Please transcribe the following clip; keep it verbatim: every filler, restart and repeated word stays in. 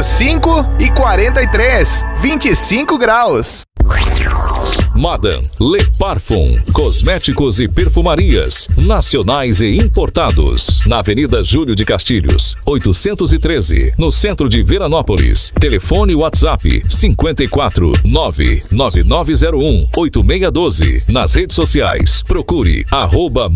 zero cinco e quarenta e três, vinte e cinco graus. Madame Le Parfum, cosméticos e perfumarias, nacionais e importados. Na Avenida Júlio de Castilhos, oitocentos e treze, no centro de Veranópolis. Telefone WhatsApp cinco quatro nove nove nove zero um oito seis um dois. Nas redes sociais, procure arroba